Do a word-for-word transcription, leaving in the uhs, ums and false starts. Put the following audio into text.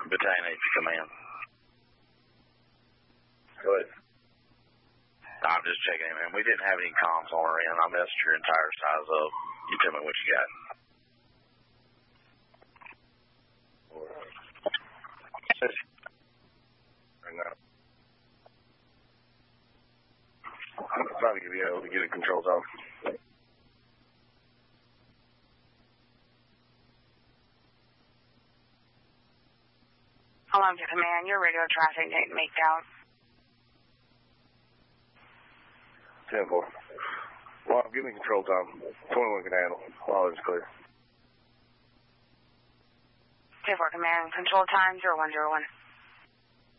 Battalion H Command. Go ahead. I'm just checking in, man. We didn't have any comms on our end. I messed your entire size up. You tell me what you got. Right now. I'm trying to be able to get a control zone. Hello to Command. Your radio traffic didn't make out. ten four. Well, give me control time. twenty-one can handle. All is clear. ten four Command. Control time zero one zero one.